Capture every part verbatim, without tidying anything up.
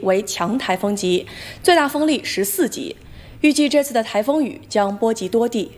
为强台风级，最大风力十四级。预计这次的台风雨将波及多地。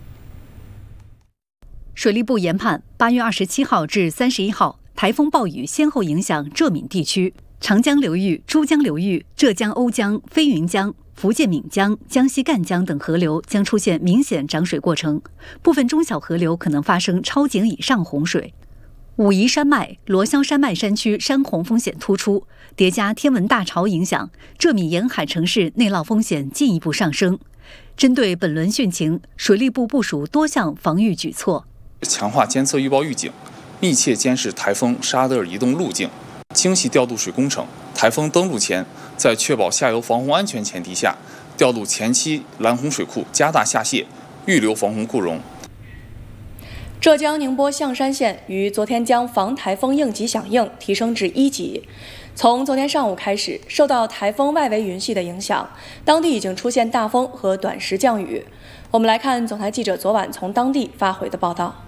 水利部研判，八月二十七号至三十一号，台风暴雨先后影响浙闽地区、长江流域、珠江流域、浙江瓯江、飞云江、福建闽江、江西赣江等河流将出现明显涨水过程，部分中小河流可能发生超警以上洪水。武夷山脉、罗霄山脉山区山洪风险突出，叠加天文大潮影响，浙闽沿海城市内涝风险进一步上升。针对本轮汛情，水利部部署多项防御举措， 强化监测预报预警，密切监视台风沙德尔移动路径，精细调度水工程。台风登陆前，在确保下游防洪安全前提下，调度前期拦洪水库，加大下泄，预留防洪库容。 浙江宁波象山县于昨天将防台风应急响应提升至一级。从昨天上午开始，受到台风外围云系的影响，当地已经出现大风和短时降雨。我们来看总台记者昨晚从当地发回的报道。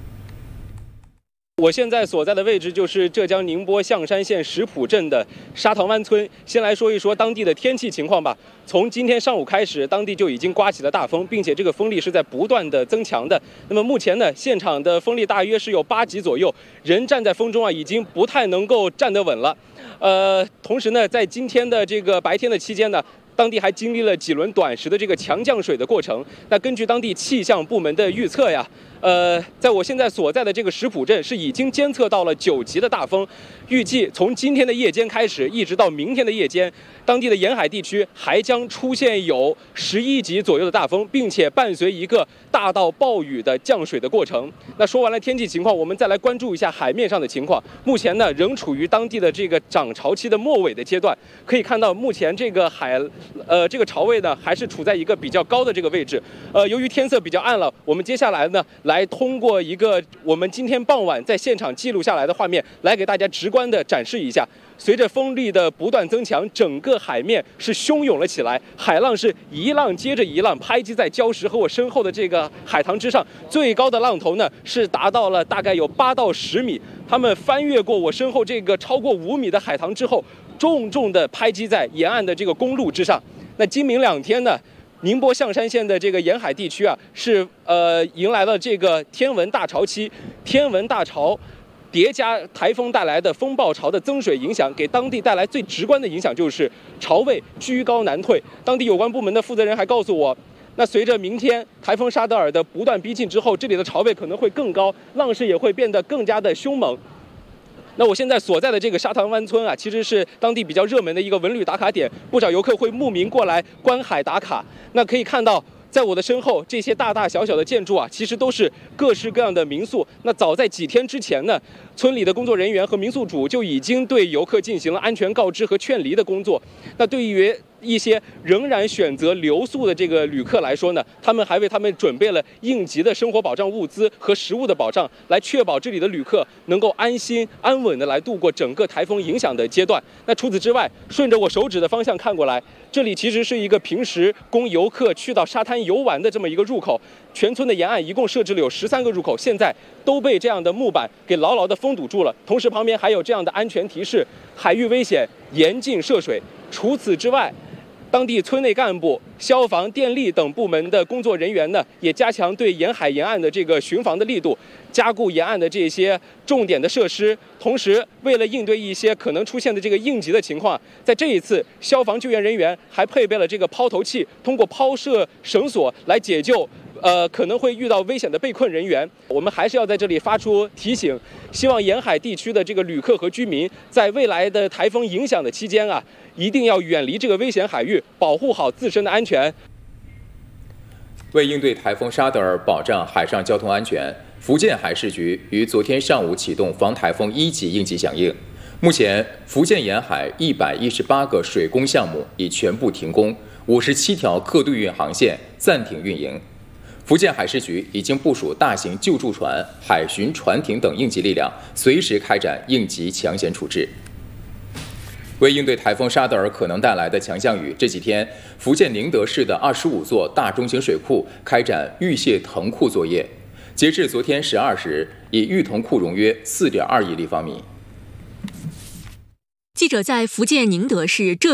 我现在所在的位置就是浙江宁波象山县石浦镇的沙塘湾村。先来说一说当地的天气情况吧。从今天上午开始，当地就已经刮起了大风，并且这个风力是在不断的增强的。那么目前呢，现场的风力大约是有八级左右，人站在风中啊，已经不太能够站得稳了。呃，同时呢，在今天的这个白天的期间呢，当地还经历了几轮短时的这个强降水的过程。那根据当地气象部门的预测呀，呃，在我现在所在的这个石浦镇是已经监测到了九级的大风，预计从今天的夜间开始，一直到明天的夜间，当地的沿海地区还将出现有十一级左右的大风，并且伴随一个大到暴雨的降水的过程。那说完了天气情况，我们再来关注一下海面上的情况。目前呢，仍处于当地的这个涨潮期的末尾的阶段，可以看到目前这个海，呃，这个潮位呢还是处在一个比较高的这个位置。呃，由于天色比较暗了，我们接下来呢来通过一个我们今天傍晚在现场记录下来的画面，来给大家直观的展示一下。随着风力的不断增强，整个海面是汹涌了起来，海浪是一浪接着一浪拍击在礁石和我身后的这个海棠之上，最高的浪头呢是达到了大概有八到十米。它们翻越过我身后这个超过五米的海棠之后，重重的拍击在沿岸的这个公路之上。那今明两天呢，宁波象山县的这个沿海地区啊，是呃迎来了这个天文大潮期，天文大潮叠加台风带来的风暴潮的增水影响，给当地带来最直观的影响就是潮位居高难退。当地有关部门的负责人还告诉我，那随着明天台风沙德尔的不断逼近之后，这里的潮位可能会更高，浪势也会变得更加的凶猛。那我现在所在的这个沙塘湾村啊，其实是当地比较热门的一个文旅打卡点，不少游客会慕名过来观海打卡。那可以看到，在我的身后，这些大大小小的建筑啊，其实都是各式各样的民宿。那早在几天之前呢，村里的工作人员和民宿主就已经对游客进行了安全告知和劝离的工作。那对于一些仍然选择留宿的这个旅客来说呢，他们还为他们准备了应急的生活保障物资和食物的保障，来确保这里的旅客能够安心安稳的来度过整个台风影响的阶段。那除此之外，顺着我手指的方向看过来，这里其实是一个平时供游客去到沙滩游玩的这么一个入口。全村的沿岸一共设置了有十三个入口，现在都被这样的木板给牢牢的封堵住了。同时旁边还有这样的安全提示：海域危险，严禁涉水。除此之外，当地村内干部、消防、电力等部门的工作人员呢，也加强对沿海沿岸的这个巡防的力度，加固沿岸的这些重点的设施。同时，为了应对一些可能出现的这个应急的情况，在这一次，消防救援人员还配备了这个抛投器，通过抛射绳索来解救呃可能会遇到危险的被困人员。我们还是要在这里发出提醒，希望沿海地区的这个旅客和居民，在未来的台风影响的期间啊，一定要远离这个危险海域，保护好自身的安全。 为应对台风沙德尔，保障海上交通安全，福建海事局于昨天上午启动防台风一级应急响应。目前，福建沿海一百一十八个水工项目已全部停工，五十七条客对运航线暂停运营。福建海事局已经部署大型救助船、海巡船艇等应急力量，随时开展应急抢险处置。为应对台风沙德尔可能带来的强降雨，这几天福建宁德市的二十五座大中型水库开展预泄腾库作业。截至昨天十二时，已预腾库容约四点二亿立方米。 记者在福建宁德市浙